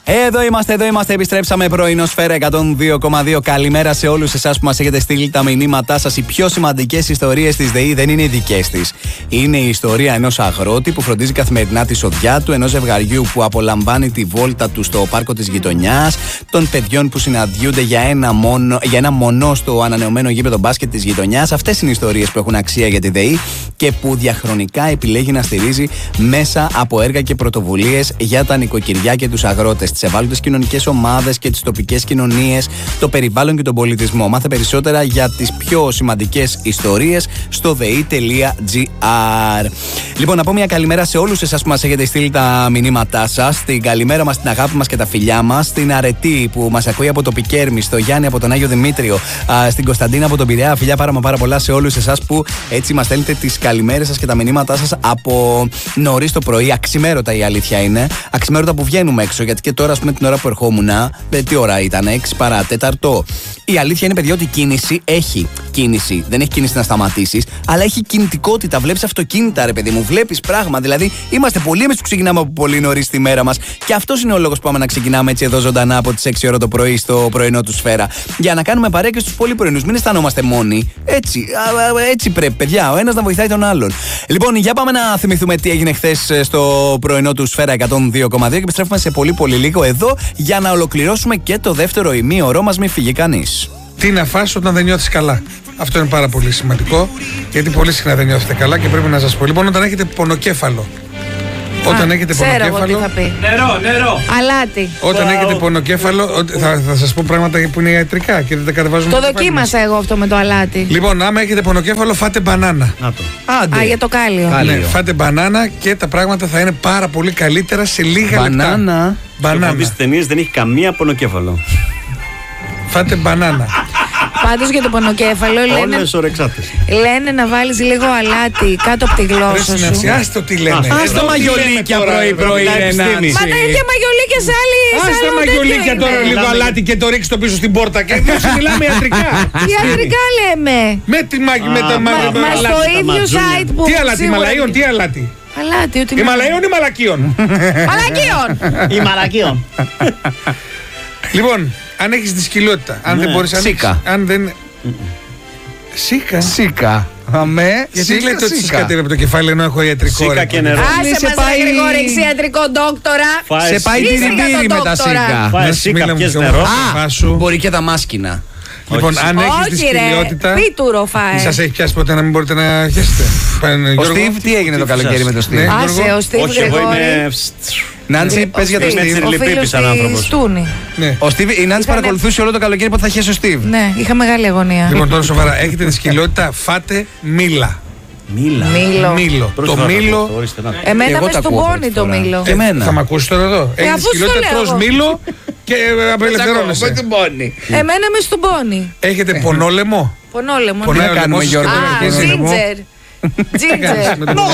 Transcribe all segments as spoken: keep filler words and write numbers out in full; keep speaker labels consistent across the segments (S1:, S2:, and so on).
S1: Εδώ είμαστε, εδώ είμαστε. Επιστρέψαμε πρωινό Σφαίρα εκατόν δύο κόμμα δύο. Καλημέρα σε όλους εσάς που μας έχετε στείλει τα μηνύματά σας. Οι πιο σημαντικές ιστορίες της ΔΕΗ δεν είναι οι δικές της. Είναι η ιστορία ενός αγρότη που φροντίζει καθημερινά τη σοδιά του, ενός ζευγαριού που απολαμβάνει τη βόλτα του στο πάρκο της γειτονιάς, των παιδιών που συναντιούνται για ένα, μόνο, για ένα μονό στο ανανεωμένο γήπεδο μπάσκετ της γειτονιάς. Αυτές είναι οι ιστορίες που έχουν αξία για τη ΔΕΗ και που διαχρονικά επιλέγει να στηρίζει μέσα από έργα και πρωτοβουλίες για τα νοικοκυριά και τους αγρότες, τις ευάλωτες κοινωνικές ομάδες και τις τοπικές κοινωνίες, το περιβάλλον και τον πολιτισμό. Μάθε περισσότερα για τις πιο σημαντικές ιστορίες στο δei τελεία gr. Λοιπόν, να πω μια καλημέρα σε όλους εσάς που μας έχετε στείλει τα μηνύματά σας. Την καλημέρα μας, την αγάπη μας και τα φιλιά μας. Στην Αρετή που μας ακούει από το Πικέρμι, στο Γιάννη από τον Άγιο Δημήτριο, στην Κωνσταντίνα από τον Πειραιά. Φιλιά πάρα, πάρα πολλά σε όλους εσάς που έτσι μας στέλνετε τις καλημέρες σας και τα μηνύματά σας από νωρίς το πρωί. Αξιμέρωτα η αλήθεια είναι. Αξιμέρωτα που βγαίνουμε έξω, γιατί και τώρα, ας πούμε, την ώρα που ερχόμουν, τι ώρα ήταν, έξι παρά τέταρτο. Η αλήθεια είναι, παιδιά, ότι η κίνηση έχει κίνηση. Δεν έχει κίνηση να σταματήσεις, αλλά έχει κινητικότητα. Βλέπεις αυτοκίνητα, ρε παιδί μου, βλέπεις πράγμα. Δηλαδή, είμαστε πολλοί εμείς που ξεκινάμε από πολύ νωρίς τη μέρα μας. Και αυτός είναι ο λόγος που πάμε να ξεκινάμε έτσι εδώ ζωντανά από τις έξι ώρα το πρωί στο πρωινό του Σφαίρα. Για να κάνουμε παρέα και στους πολύ πρωινούς. Μην αισθανόμαστε μόνοι. Έτσι, έτσι πρέπει, παιδιά. Ο ένας να βοηθάει τον άλλον. Λοιπόν, για πάμε να θυμηθούμε τι έγινε χθες στο πρωινό του Σφαίρα εκατόν δύο κόμμα δύο και επιστρέφουμε σε πολύ πολύ λίγο εδώ για να ολοκληρώσουμε και το δεύτερο ημίωρό μας. Μην φύγει κανείς.
S2: Τι να φας όταν δεν νιώθεις καλά. Αυτό είναι πάρα πολύ σημαντικό, γιατί πολύ συχνά δεν νιώθετε καλά και πρέπει να σας πω. Λοιπόν, όταν έχετε πονοκέφαλο. Όταν
S3: Α,
S2: έχετε
S3: ξέρω
S2: πονοκέφαλο.
S3: εγώ τι θα πει.
S4: Νερό, νερό.
S3: Αλάτι.
S2: Όταν wow. έχετε πονοκέφαλο, θα, θα σας πω πράγματα που είναι ιατρικά και δεν τα κατεβάζουμε.
S3: Το δοκίμασα εγώ αυτό με το αλάτι.
S2: Λοιπόν, άμα έχετε πονοκέφαλο, φάτε μπανάνα.
S4: Να το.
S2: Άντε.
S3: Α, για το κάλιο.
S2: Ναι, φάτε μπανάνα και τα πράγματα θα είναι πάρα πολύ καλύτερα σε λίγα
S1: Μπανάνα.
S2: λεπτά. Μπανάνα.
S4: Στις ταινίες δεν έχει καμία πονοκέφαλο.
S2: Φάτε μπανάνα.
S3: Πάντως για το πονοκέφαλο λένε,
S4: Όλες ωρεξάτες.
S3: λένε να βάλεις λίγο αλάτι κάτω από τη γλώσσα σου.
S2: Άστε το τι λένε.
S1: Ας τα μαγιολίκια πρωί-πρωί, Ρενάτσι.
S3: Μα τα ίδια μαγιολίκια σε άλλη.
S2: Ας τα μαγιολίκια τώρα λίγο αλάτι και το ρίξει το πίσω στην πόρτα. Και μιλάμε ιατρικά.
S3: Ιατρικά λέμε.
S2: Με τη μάγη, με τα
S3: Μα στο ίδιο site που.
S2: Τι αλάτι, Μαλαίων, τι αλάτι.
S3: Αλάτι, ότι.
S2: Η Μαλαίων ή Μαλακίων.
S3: Μαλακίων.
S4: Η Μαλακίων.
S2: Λοιπόν, αν έχεις δυσκολιότητα, αν δεν μπορείς να.
S1: Σίκα.
S2: Αν δεν. Σίκα.
S1: Σίκα. Αμέ,
S2: Γιατί λέτε ότι σας κατέβει από το κεφάλι ενώ έχω ιατρικό.
S4: Σίκα και νερό.
S3: Άσε μας ρε Γρηγόρη, ιατρικό δόκτορα.
S1: Σε πάει τυριμπύρι με τα σίκα.
S4: Φάε σίκα, πιες νερό.
S1: Α, μπορεί και τα μάσκινα.
S2: Λοιπόν, αν έχεις
S3: Όχι
S2: δυσκολιότητα.
S3: ρε, πίτουρο φάε.
S2: Σας έχει πιάσει ποτέ να μην μπορείτε να χέσετε.
S1: Ο Στίβ τι έγινε το καλοκαίρι με το Στίβ.
S3: Άσε, ο Στίβ
S4: Όχι, εγώ είμαι.
S3: Γρηγόρη.
S1: Νάντσι, πες για το
S4: Είμαι
S1: Στίβ.
S4: έτσι
S3: Ο
S4: λυπή
S3: φίλος
S4: σαν άνθρωπος.
S3: της Τούνη.
S1: Ο Στίβ, η Νάντσι παρακολουθούσε όλο το καλοκαίρι πότε θα χέσει ο Στίβ.
S3: Ναι, είχα μεγάλη αγωνία.
S2: Λοιπόν, τώρα σοβαρά, έχετε δυσκολιότητα, φάτε μήλα.
S4: Μίλα.
S3: Μήλο.
S2: Μήλο.
S4: Πρώτη
S2: Το
S4: φορά
S2: μήλο.
S4: το ορίστε, να.
S3: Εμένα
S1: Εγώ
S3: με
S1: τα
S3: στον
S1: ακούω
S3: πόνι
S1: πρώτη
S3: το
S1: φορά.
S3: μήλο.
S1: Και εμένα.
S2: Θα με ακούσει τώρα εδώ. Έχεις
S3: αφού σου το
S2: δυσκολιότητα,
S3: λέω
S2: τρως
S3: εγώ.
S2: μήλο και απελευθερώνεσαι.
S3: Εμένα με στον πόνι.
S2: Έχετε πονόλεμο.
S3: Πονόλεμο.
S2: Πονάει
S3: ναι.
S2: ο
S1: κάνουμε,
S2: λαιμός σας
S1: Γιώργο,
S2: και
S3: Α,
S2: το αρχίζει λαιμό.
S3: τζίντζερ. Τζίντζερ.
S2: Με το-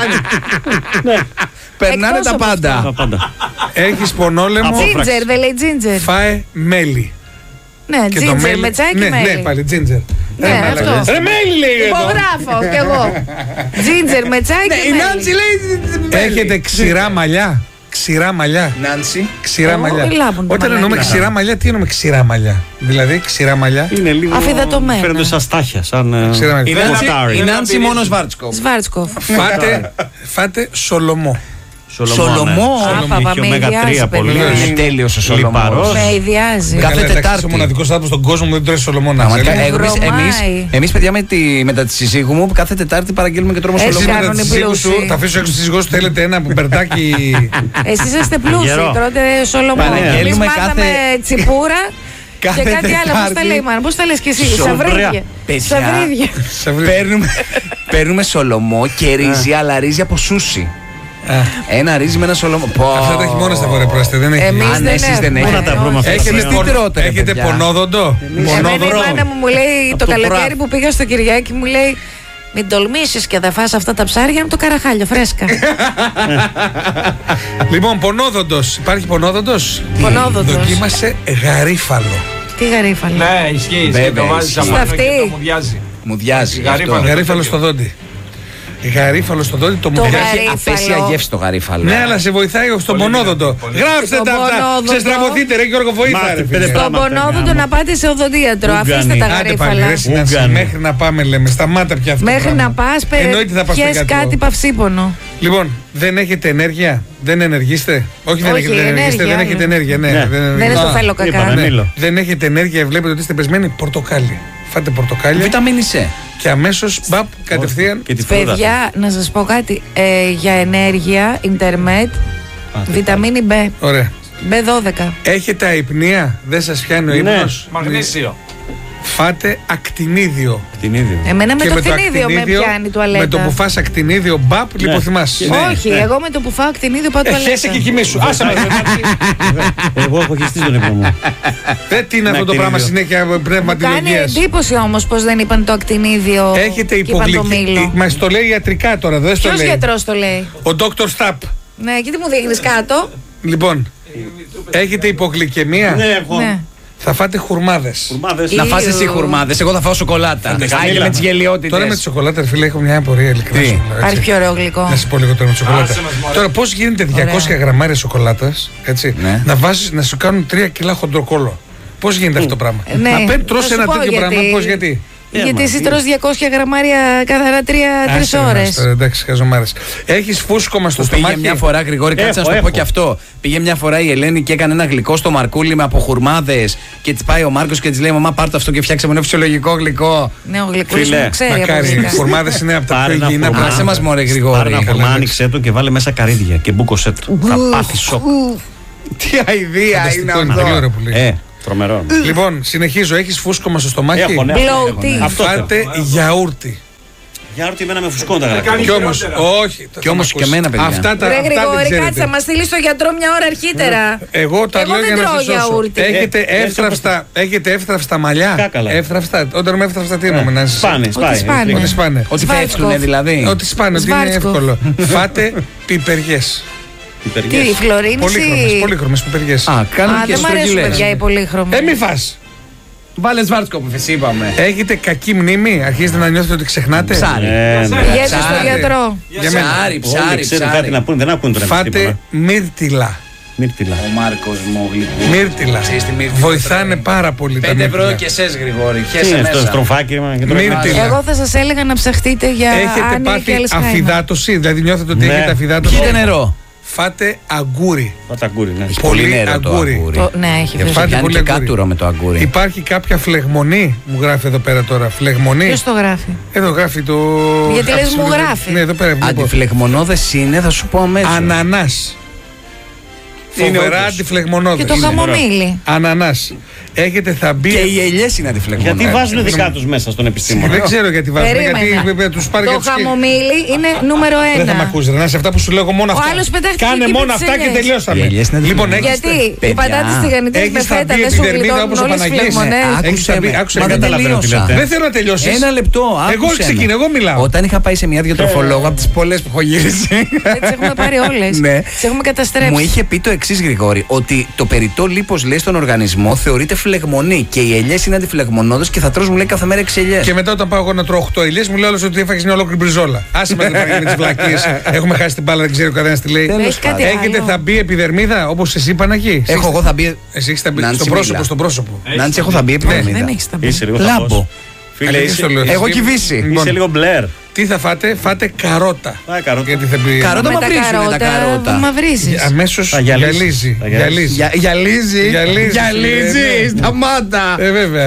S1: Περνάνε
S3: Εκτός
S1: τα
S3: από
S1: πάντα.
S4: Τα πάντα.
S2: Έχεις πονόλεμο,
S3: Τζίντζερ, δεν λέει τζίντζερ.
S2: φάε μέλι.
S3: Ναι,
S2: Και το
S3: τζίντζερ,
S2: μέλι.
S3: με τσάκι
S2: Ναι, ναι,
S3: μέλι.
S2: πάλι τζίντζερ.
S3: Ναι,
S2: Ρε,
S3: αυτό.
S2: μαλακές. Ρε μέλι λέει εδώ.
S3: Υπογράφω κι εγώ. Τζίντζερ, με τσάκι
S1: Ναι, η
S3: μέλι.
S1: Νάντσι λέει.
S2: Έχετε ξηρά μαλλιά. Ξηρά μαλλιά.
S1: Νάντσι.
S2: Ξηρά
S3: Εγώ
S2: μαλλιά.
S3: δεν λάμπουν τα
S2: Όταν
S3: μαλλιά.
S2: εννοούμε ξηρά μαλλιά, τι εννοούμε ξηρά μαλλιά. Δηλαδή, ξηρά μαλλιά.
S4: Είναι λίγο.
S3: Αφιδατωμένα.
S4: Φαίνονται σαν στάχια, σαν. ε,
S2: Ξηρά μαλλιά.
S1: Η
S2: Δεν
S1: Νάντσι-
S4: Κοτάρι.
S1: Η Νάντσι μόνο Σβάρτσκοφ.
S3: Σβάρτσκοφ.
S2: Φάτε, φάτε σολομό.
S1: Σολομό.
S3: Α, παπα,
S4: Είχε
S3: με
S4: ωμέγα
S3: ιδιάζει,
S4: τρία πολύ.
S3: παιδιά.
S1: Είναι τέλειος ο
S4: Λιπαρός.
S1: Σολομός.
S3: Με ιδιάζει.
S1: Κάθε
S2: Καλά, εντάξει,
S1: Τετάρτη.
S2: Είσαι ο μοναδικός άνθρωπος στον κόσμο που δεν τρώει σολομό. να
S1: Πραγματικά,
S2: ξέρεις.
S1: εγώ- εμείς-
S3: Βρωμάει.
S1: εμείς- Εμείς, παιδιά, με τη- μετά τη συζύγου μου, κάθε Τετάρτη παραγγέλνουμε και τρώμε
S3: Έτσι
S1: Σολομό.
S2: Εσύ
S3: κάνουν
S2: μετά
S3: οι
S2: τη σύγκου σου,
S3: πλούσιοι.
S2: θα αφήσω έξω τη σύζυγό σου, θέλετε ένα μπερντάκι.
S3: Εσείς είστε πλούσιοι,
S4: Γερό.
S3: τρώτε σολομό.
S1: Παραγγέλνουμε
S3: Εμείς μάθαμε
S1: κάθε-
S3: τσιπούρα και
S1: κάθε
S3: κάτι άλλο. Πώς τα
S1: Τετάρτη.
S3: λέει η μάνα, πώς τα λες κι εσύ,
S4: Σομπριά.
S3: σαβρίδια.
S1: Παιδιά.
S3: Σαβρίδια.
S2: Σε βρει-
S1: Παίρνουμε, παίρνουμε Σολομό και ρύζι, αλλά ρύζι από σούσι.
S2: Α,
S1: Ένα ρύζι με ένα Σολομό. Πω.
S2: Αυτά τα έχει μόνο στα βόρεια πρόστια, δεν έχει.
S3: Εμείς
S1: Α, ναι,
S3: δεν
S1: εσείς δεν
S3: έχουμε.
S1: έχετε.
S4: Πού να τα βρούμε αυτά.
S2: Έχετε,
S1: Εμείς τι
S2: πον-
S1: τρώτε, ρε
S2: έχετε
S1: παιδιά?
S2: πονόδοντο.
S3: Εμένα η
S2: Μονόδοντο.
S3: μάνα μου μου λέει το
S1: το
S3: καλοκαίρι
S1: πουράφ.
S3: που πήγα στο Κυριάκι μου λέει μην τολμήσεις και θα φας αυτά τα ψάρια με το καραχάλιο φρέσκα.
S2: Λοιπόν, πονόδοντος. Υπάρχει πονόδοντος.
S3: Πονόδοντος.
S2: Δοκίμασε γαρίφαλο.
S3: Τι γαρίφαλο.
S5: Ναι, ισχύει.
S1: Βέβαια,
S5: Και το βάζει
S1: ισχύει.
S5: απάνω
S3: Στα
S5: και
S3: αυτή.
S5: το μουδιάζει.
S1: Μου διάζει.
S5: Γαρίφαλο.
S1: αυτό.
S2: Γαρίφαλο στο δόντι. Γαρίφαλο στο δόντι, το
S3: Το
S2: μουδιάζει.
S3: γαρί-
S1: Απέσια γεύση το γαρίφαλο.
S2: Ναι, αλλά σε βοηθάει στον πονόδοντο. Γράψτε
S3: Στον
S2: τα αυτά.
S3: πονόδοντο.
S2: Ξεστραβωθείτε, ρε Γιώργο, βοήθα.
S4: Μάστε
S2: ρε,
S4: πέντε
S2: φίλε.
S3: Στον
S4: πράγματα,
S3: πονόδοντο
S4: γάμο.
S3: να πάτε σε οδοντίατρο.
S4: Ούγκανη.
S3: Αφήστε τα
S2: Άντε πάλι,
S3: γαρίφαλα.
S2: ρε Συνάση,
S4: Ούγκανη.
S2: μέχρι να πάμε λέμε, σταμάτα πια αυτό. το
S3: Μέχρι
S2: πράγμα.
S3: να πα,
S2: Εννοείται θα πας στο
S3: πιες
S2: γιατρό.
S3: κάτι παυσίπονο.
S2: Λοιπόν, δεν έχετε ενέργεια, δεν ενεργείστε. Όχι, δεν
S3: Όχι,
S2: έχετε ενεργείστε,
S3: ενέργεια,
S2: δεν
S3: ναι.
S2: έχετε ενέργεια. Ναι,
S4: Ναι.
S2: δεν
S3: Δεν είναι στο
S2: Α,
S3: θέλω κακά.
S4: είπαμε,
S2: ναι.
S4: Μήλο.
S2: Δεν έχετε ενέργεια, βλέπετε ότι είστε πεσμένοι. Πορτοκάλι. Φάτε πορτοκάλια
S1: Βιταμίνη C.
S2: και αμέσω μπαπ κατευθείαν.
S4: Και τη φρούτα.
S3: Παιδιά, να σας πω κάτι. Ε, για ενέργεια, ίντερνετ, βιταμίνη B.
S2: Ωραία.
S3: μπι δώδεκα.
S2: Έχετε αϊπνία, δεν σα πιάνει ο
S4: Ναι.
S2: ύπνος.
S5: Μαγνήσιο.
S2: Φάτε ακτινίδιο.
S4: Την ίδια.
S3: Εμένα με
S2: Και
S3: το κτηνίδιο με πιάνει η τουαλέτα.
S2: με το που φας ακτινίδιο, μπαπ, λιποθυμάς.
S4: Ναι.
S3: Όχι,
S4: ναι.
S3: εγώ με το που φάω κτηνίδιο πάω
S2: Χέσε
S3: τουαλέτα.
S2: και κοιμήσου. Άσε μας.
S4: Εγώ έχω χεστεί τον ύπνο μου.
S2: Δεν τι είναι αυτό το
S4: ακτινίδιο.
S2: πράγμα συνέχεια
S3: Κάνει
S2: πνευματολογίας.
S3: εντύπωση όμως πως δεν είπαν το ακτηνίδιο.
S2: Έχετε
S3: και είπαν το
S2: υπογλυκή.
S3: μήλο.
S2: Μα το λέει ιατρικά τώρα, δεν στο
S3: Ποιος
S2: λέει.
S3: γιατρός το λέει?
S2: Ο Doctor Stap.
S3: Ναι, και τι μου δείχνεις κάτω.
S2: Λοιπόν, έχετε υπογλυκαιμία.
S4: Ναι, έχω.
S3: Ναι.
S2: Θα φάτε χουρμάδες.
S4: Κουρμάδες.
S1: Να
S3: Ή-
S1: φας εσύ χουρμάδες, εγώ θα φάω σοκολάτα. Άιντε
S4: Καμίλα.
S1: με τις γελιότητες.
S2: Τώρα με τη σοκολάτα, ρε φίλε, έχω μια απορία ειλικρινά.
S1: Τι?
S2: σου μιλάω, έτσι.
S3: Υπάρχει πιο ωραίο γλυκό.
S2: Να σα πω λίγο τώρα με τη σοκολάτα.
S5: Άσε μας, μωρέ.
S2: Τώρα, πώ γίνεται διακόσια γραμμάρια σοκολάτα, έτσι,
S1: Ναι.
S2: να, βάζεις, να σου κάνουν τρία κιλά χοντροκόλο. Πώ γίνεται αυτό το πράγμα.
S3: Ε, ναι.
S2: Να παίρνει,
S3: Θα
S2: τρως
S3: σου
S2: ένα
S3: πω
S2: τέτοιο
S3: γιατί.
S2: πράγμα, πώ γιατί.
S3: Γιατί
S4: μα,
S3: εσύ
S4: τι.
S3: τρως διακόσια γραμμάρια καθαρά τρία
S2: Άσε με,
S3: ώρες.
S2: τώρα, εντάξει, χαζομάρες. Έχει φούσκωμα στο
S1: Που πήγε
S2: στομάχι.
S1: μια φορά, Γρηγόρη, κάτσε να
S4: Έχω,
S1: σου το πω
S4: έχω.
S1: και αυτό. Πήγε μια φορά η Ελένη και έκανε ένα γλυκό στο Μαρκούλι με από χουρμάδες και τη πάει ο Μάρκος και τη λέει: Μαμά, πάρ' το αυτό και φτιάξε μου ένα φυσιολογικό γλυκό.
S3: Ναι, ο γλυκούλης
S4: Φίλε,
S3: μου ξέρει από
S2: Μακάρι. Οι
S3: μουσικά.
S2: χουρμάδε είναι από τα
S4: Πάρε
S2: πιο
S4: ένα
S2: υγιεινά
S4: χουρμά.
S2: πράγματα.
S1: Άσε μας, μωρέ, Γρηγόρη.
S4: Πάρε ένα
S2: Καλά,
S4: χορμά,
S2: εντάξει.
S4: άνοιξε το και βάλε μέσα καρύδια και μπούκοσέ το. Θα πάθει σοκ.
S1: Τι αηδία
S2: Φανταστικό είναι, πολύ ωραίο που λέει.
S4: Ε, τρομερό.
S2: Λοιπόν, συνεχίζω. Έχει φούσκωμα στο στομάχι.
S4: Έχω, ναι.
S3: Bloating.
S4: Αυτό θέλω.
S2: Φάτε γιαούρτι.
S4: Γιαούρτι εμένα με φουσκώνει τα
S5: κάνει
S4: γραφεία.
S2: Κι όμως,
S5: χειρότερα.
S2: όχι.
S1: Κι όμως και εμένα, παιδιά.
S2: Αυτά τα
S3: Ρε
S2: αυτά δεν
S3: Γρηγόρη,
S2: ξέρετε.
S3: κάτσε να μας στείλει στο γιατρό μια ώρα αρχίτερα.
S2: Εγώ τα
S3: Εγώ
S2: λέω
S3: δεν
S2: για να
S3: τρώω
S2: σας σώσω.
S3: γιαούρτι.
S2: Έχετε
S4: Ε,
S2: εύθραυστα, έχετε εύθραυστα μαλλιά.
S4: Κάκαλα.
S2: Εύθραυστα. Όταν με εύθραυστα τι εννοούμε, να
S4: Σπάνε, σπάει.
S3: σπάνε.
S2: Ότι σπάνε.
S1: Ότι
S3: Σβάρτσκοφ.
S1: πέφτουνε δηλαδή.
S2: Ότι σπάνε, ότι είναι
S3: Σβάρτσκοφ.
S2: εύκολο. Φάτε πιπεριές.
S3: Τι, η φλωρίνηση.
S2: Πολύχρωμες, πολύχρωμες πιπεριές.
S1: Α, κάνουν
S3: Α,
S1: και
S3: δεν μ' αρέσουν παιδιά οι
S1: στρογγυλές.
S3: πολύχρωμοι.
S2: Ε, μη φας.
S1: Βάλε Σβάρτσκοπ, εσύ είπαμε.
S2: Έχετε κακή μνήμη, αρχίζετε να νιώθετε ότι ξεχνάτε.
S1: Ψάρι.
S3: Πηγαίνετε στο
S1: Ψάρι.
S3: γιατρό.
S2: Για μένα.
S1: Ψάρι, ψάρι,
S4: Όλοι ξέρουν κάτι
S1: ψάρι.
S4: να πούνε, δεν ακούν τώρα.
S2: Φάτε μύρτιλα.
S4: Μύρτιλα.
S1: Ο Μάρκος μου γλυκού.
S2: Μύρτιλα.
S1: Ξέρεις τι μύρτιλα
S2: Βοηθάνε
S1: τρώει.
S2: πάρα πολύ τα
S1: Πέντε ευρώ
S2: μύρτιλα.
S1: και εσές, Γρηγόρη.
S4: Τι
S1: Χέσε
S4: είναι στο
S1: μέσα.
S4: στροφάκι μα και το
S2: Μύρτιλα.
S4: έκανα.
S3: Εγώ θα σας έλεγα να ψαχτείτε για
S2: Έχετε
S3: άνοια και
S2: πάθει
S3: αλσχάιμερ.
S2: αφυδάτωση, δηλαδή νιώθετε ότι
S4: Ναι.
S2: έχετε αφυδάτωση.
S1: Πιείτε νερό.
S2: Φάτε αγκούρι.
S4: Φάτε αγκούρι, ναι.
S2: Πολύ
S1: Πολύ νερό το
S2: αγκούρι.
S1: αγκούρι.
S3: Το- Ναι, έχει
S2: Και
S3: βρει.
S2: φάτε
S1: Πιάνει
S2: πολύ
S1: και
S2: αγκούρι.
S1: κάτουρο με το αγκούρι.
S2: Υπάρχει κάποια φλεγμονή, μου γράφει εδώ πέρα τώρα. Φλεγμονή.
S3: Ποιος το γράφει?
S2: Εδώ γράφει το.
S3: Γιατί λες
S2: Άξιο,
S3: μου
S2: δεν-
S3: γράφει.
S2: Ναι, εδώ πέρα βλέπω.
S1: Αντιφλεγμονώδες είναι, θα σου πω αμέσως.
S2: Ανανάς.
S1: Είναι
S2: Φοβερά
S1: όντως.
S2: αντιφλεγμονώδες.
S3: Και το
S2: Είναι.
S3: χαμομήλι.
S2: Ανανάς. Έχετε θα μπει.
S1: Και οι ελιές είναι αντιφλεγμονώδες.
S4: Γιατί βάζουν δικά του μέσα στον επιστήμονα.
S2: Δεν ξέρω γιατί βάζουν. Γιατί
S3: Περίμενε.
S2: του πάρει για
S3: Το
S2: τους χίλιους.
S3: χαμομήλι είναι νούμερο
S2: Δεν θα με
S3: ένα.
S2: ακούσει, Ρενά, σε αυτά που σου λέω εγώ μόνο
S3: Ο
S2: αυτά.
S3: άλλος πετάχτηκε
S2: Κάνε
S3: και είπε
S2: μόνο
S3: τις
S2: αυτά και
S3: ελιές.
S2: τελειώσαμε.
S1: Οι ελιές είναι
S2: Λοιπόν,
S1: αντιφλεγμονώδες.
S2: έχεις.
S3: Γιατί οι
S1: Παιδιά,
S3: πατάτες τηγανιτές με
S2: έχεις θα
S3: φέτα
S2: μπει
S3: δεν σου
S2: επιδερμίδα
S3: γλιτώνουν
S2: όπως ο
S3: όλες τις
S2: Παναγιής.
S3: φλεγμονές.
S2: Ε, Έχεις
S1: Άκουσε
S2: τα μπει-
S1: με.
S2: άκουσε
S1: Μα
S2: με,
S1: δεν
S2: καταλαβαίνω
S4: τι
S1: τελείωσα.
S4: λέτε.
S2: Δεν θέλω να τελειώσει.
S1: Ένα λεπτό.
S2: Εγώ
S1: άκουσε με.
S2: ξεκινώ, εγώ μιλάω.
S1: Όταν είχα πάει σε μια διατροφολόγο από τις πολλές που έχω γυρίσει.
S3: Δεν τις έχουμε πάρει όλες.
S1: Ναι.
S3: Τις έχουμε καταστρέψει.
S1: Μου είχε πει το εξή, Γρηγόρη, ότι το περιττό λίπος, λέει, στον οργανισμό θεωρείται φλεγμονή και οι ελιές είναι αντιφλεγμονώδες και θα τρως, μου λέει, κάθε μέρα έξι ελιές.
S2: Και μετά όταν πάω εγώ να τρώω οκτώ ελιές, μου λέει άλλος ότι έφαγες μια ολόκληρη μπριζόλα. Άσε με με τις βλακίες. Έχουμε χάσει την μπάλα, δεν ξέρει ο καθένας τι λέει.
S1: Τέλος
S3: Έχει κάτι
S1: πάντων.
S2: Έχετε
S3: άλλο.
S2: θα μπει επιδερμίδα όπως εσύ Παναγί.
S1: Έχω εγώ θα μπει.
S2: Εσύ έχεις τα μπει
S1: Νάντσι,
S2: στο πρόσωπο,
S1: μίλα.
S2: στο πρόσωπο.
S1: Νάντσι, έχω θα μπει επιδερμίδα.
S3: Δεν έχεις τα μπει.
S4: Είσαι λίγο
S1: Λάμπο.
S4: χαμός. Φίλε,
S2: Αλήθεια στο λέω.
S4: είσαι,
S1: Έχω
S2: Εσύ-
S1: κυβήσει.
S2: Λοιπόν,
S4: είσαι λίγο μπλερ.
S2: Τι θα φάτε, φάτε καρότα.
S4: Α, καρότα.
S2: Γιατί θα μπει.
S1: Καρότα
S3: Με τα
S1: μαυρίζουνε τα καρότα.
S3: καρότα μαυρίζεις.
S2: Αμέσως
S4: Θα γυαλίσει.
S2: γυαλίζει.
S4: Θα γυαλίσει.
S2: Γυαλίζει.
S1: Για- Γυαλίζει.
S2: Γυαλίζει,
S1: Γυαλίζει.
S2: ναι, ναι.
S1: Σταμάτα.
S2: Ε, βέβαια.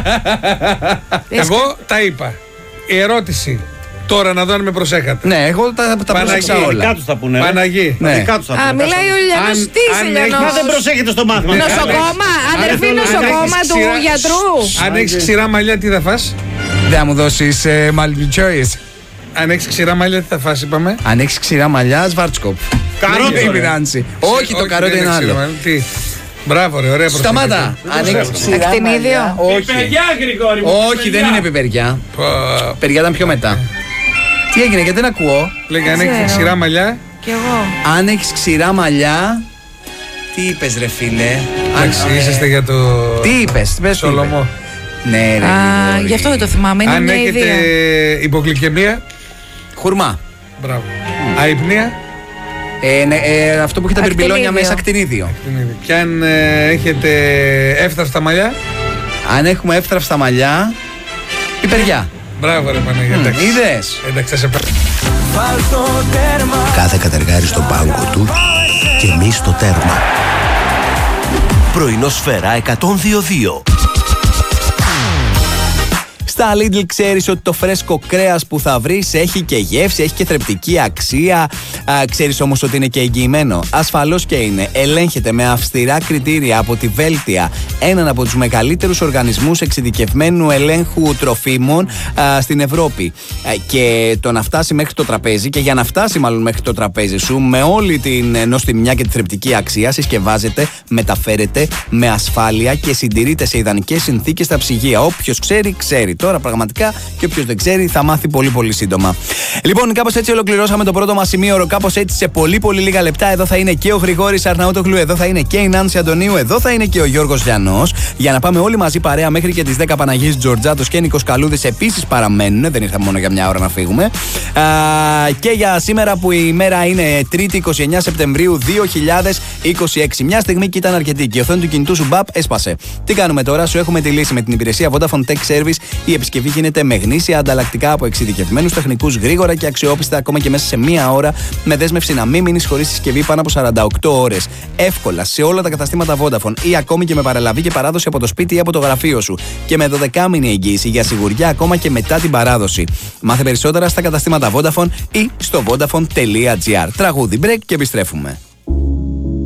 S3: Έχεις
S2: Εγώ τα είπα. Η ερώτηση. Τώρα να δω αν με προσέχατε.
S1: Ναι, εγώ τα, τα
S2: Παναγία.
S1: πρόσεξα
S4: Δικά
S1: όλα.
S4: τους θα πούνε. ρε.
S2: Παναγί.
S1: Ναι.
S4: Δικά τους θα
S3: Α,
S4: πούνε.
S3: μιλάει ο Ιλιανός.
S2: Αν-
S3: Τι είσαι
S2: αν
S3: Ιλιανός?
S2: έχει-
S4: Μα δεν προσέχετε στο μάθημα.
S3: Νοσοκόμα, αδερφή
S2: Αν
S3: νοσοκόμα
S2: έχεις
S3: του
S2: ξηρά-
S3: γιατρού.
S2: Αν έχει ξηρά μαλλιά, τι θα φας.
S1: Δεν θα μου δώσεις ε, multiple choice.
S2: Αν έχει ξηρά μαλλιά, τι θα φας, είπαμε.
S1: Αν έχεις ξηρά μαλλιά, Σβάρτσκοπ.
S4: Καρότα,
S1: Δεν
S4: ρε.
S1: είπε Νάντσι. Όχι, το καρότα
S2: δεν
S1: είναι
S2: έχει ξηρά
S1: άλλο.
S2: μαλλιά. Τι. Μπράβο, ρε, ωραία προσοχή.
S1: Σταμάτα. Αν έχεις ξηρά
S3: Ακτινίδιο.
S1: μαλλιά. Όχι.
S5: Πιπεριά, Γρηγόρη μου.
S1: Όχι,
S5: πιπεριά.
S1: δεν είναι πιπεριά.
S2: Πω.
S1: Παιδιά ήταν πιο μετά. Τι έγινε, γιατί δεν ακούω.
S2: Λέγε, αν
S3: Δεν
S2: έχει
S3: ξέρω.
S2: ξηρά μαλλιά.
S3: Κι εγώ.
S1: Αν έχεις ξηρά μαλλιά. Τι είπες, ρε φίλε.
S2: Εντάξει, είσαστε για το.
S1: Τι είπες, πες τι
S2: Σολομό.
S1: είπες. Ναι, ρε.
S3: Α,
S1: Γρηγόρη.
S3: γι' αυτό δεν το θυμάμαι. Είναι
S2: Αν
S3: μια
S2: έχετε
S3: ιδέα.
S2: υπογλυκαιμία,
S1: Χουρμά.
S2: Μπράβο. Αϊπνία.
S1: Ε, ναι, ε, αυτό που έχει τα
S3: Ακτινίδιο.
S1: μπιρμπιλόνια μέσα, ακτινίδιο.
S2: Και αν ε, έχετε εύθραυστα μαλλιά.
S1: Αν έχουμε εύθραυστα μαλλιά, πιπεριά.
S2: Μπράβο ρε Παναγία. εντάξει.
S1: Είδες.
S2: Εντάξει, θα σε πάρω.
S5: Κάθε κατεργάρι στον πάγκο του και εμείς στο τέρμα. Πρωινό Σφαίρα εκατόν δύο δύο.
S1: Στα Lidl ξέρεις ότι το φρέσκο κρέας που θα βρεις έχει και γεύση, έχει και θρεπτική αξία. Α, ξέρεις όμως ότι είναι και εγγυημένο. Ασφαλώς και είναι. Ελέγχεται με αυστηρά κριτήρια από τη Βέλτια, έναν από τους μεγαλύτερους οργανισμούς εξειδικευμένου ελέγχου τροφίμων α, στην Ευρώπη. Α, και το να φτάσει μέχρι το τραπέζι, και για να φτάσει μάλλον μέχρι το τραπέζι σου, με όλη την νοστιμιά και τη θρεπτική αξία, συσκευάζεται, μεταφέρεται με ασφάλεια και συντηρείται σε ιδανικές συνθήκες στα ψυγεία. Όποιος ξέρει, ξέρει. Τώρα πραγματικά, και όποιος δεν ξέρει θα μάθει πολύ πολύ σύντομα. Λοιπόν, κάπως έτσι ολοκληρώσαμε το πρώτο μας σημείο. Κάπως έτσι σε πολύ πολύ λίγα λεπτά. Εδώ θα είναι και ο Γρηγόρης Αρναούτογλου, εδώ θα είναι και η Νάνση Αντωνίου, εδώ θα είναι και ο Γιώργος Λιανός. Για να πάμε όλοι μαζί παρέα μέχρι και τις δέκα. Παναγής Τζορτζάτος και Νίκος Καλούδης επίσης παραμένουν. Δεν ήρθαμε μόνο για μια ώρα να φύγουμε. Α, και για σήμερα που η ημέρα είναι Τρίτη είκοσι εννέα Σεπτεμβρίου δύο χιλιάδες είκοσι έξι. Μια στιγμή και ήταν αρκετή και η οθόνη του κινητού σου μπαπ έσπασε. Τι κάνουμε τώρα, σου έχουμε τη λύση με την υπηρεσία Vodafone Tech Service. Η επισκευή γίνεται με γνήσια ανταλλακτικά από εξειδικευμένους τεχνικούς, γρήγορα και αξιόπιστα, ακόμα και μέσα σε μία ώρα, με δέσμευση να μην μείνεις χωρίς συσκευή πάνω από σαράντα οκτώ ώρες. Εύκολα σε όλα τα καταστήματα Vodafone ή ακόμη και με παραλαβή και παράδοση από το σπίτι ή από το γραφείο σου. Και με δωδεκάμηνη εγγύηση για σιγουριά ακόμα και μετά την παράδοση. Μάθε περισσότερα στα καταστήματα Vodafone ή στο vodafone τελεία gr. Τραγούδι break και επιστρέφουμε.